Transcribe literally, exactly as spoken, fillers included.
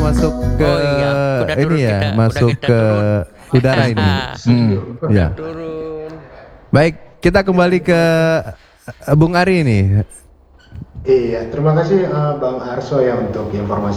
masuk ke Oh iya, udah ini turun ya, kita, masuk udah kita ke turun. udara ini. Hmm, ya. Turun. Baik, kita kembali ke eh, Bung Ari ini. Iya, terima kasih uh, Bang Arso ya untuk informasi